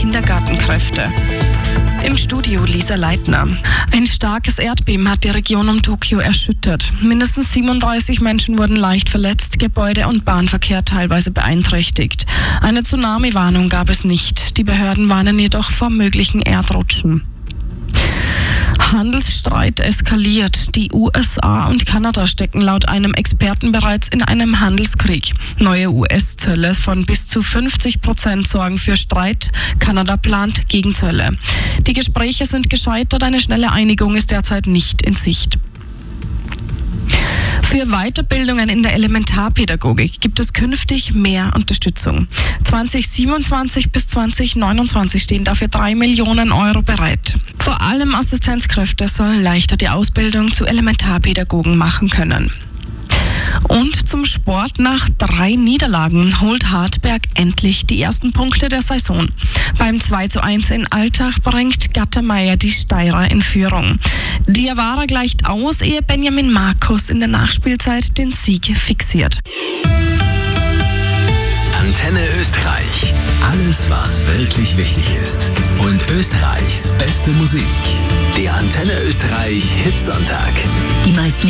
Kindergartenkräfte. Im Studio Lisa Leitner. Ein starkes Erdbeben hat die Region um Tokio erschüttert. Mindestens 37 Menschen wurden leicht verletzt, Gebäude und Bahnverkehr teilweise beeinträchtigt. Eine Tsunami-Warnung gab es nicht. Die Behörden warnen jedoch vor möglichen Erdrutschen. Handelsstreit eskaliert. Die USA und Kanada stecken laut einem Experten bereits in einem Handelskrieg. Neue US-Zölle von bis zu 50% sorgen für Streit. Kanada plant Gegenzölle. Die Gespräche sind gescheitert. Eine schnelle Einigung ist derzeit nicht in Sicht. Für Weiterbildungen in der Elementarpädagogik gibt es künftig mehr Unterstützung. 2027 bis 2029 stehen dafür 3 Millionen Euro bereit. Vor allem Assistenzkräfte sollen leichter die Ausbildung zu Elementarpädagogen machen können. Und zum Sport: Nach 3 Niederlagen holt Hartberg endlich die ersten Punkte der Saison. Beim 2:1 in Altach bringt Gattermeier die Steirer in Führung. Diawara gleicht aus, ehe Benjamin Markus in der Nachspielzeit den Sieg fixiert. Antenne Österreich. Alles, was wirklich wichtig ist. Und Österreichs beste Musik. Der Antenne Österreich Hitsonntag. Die meisten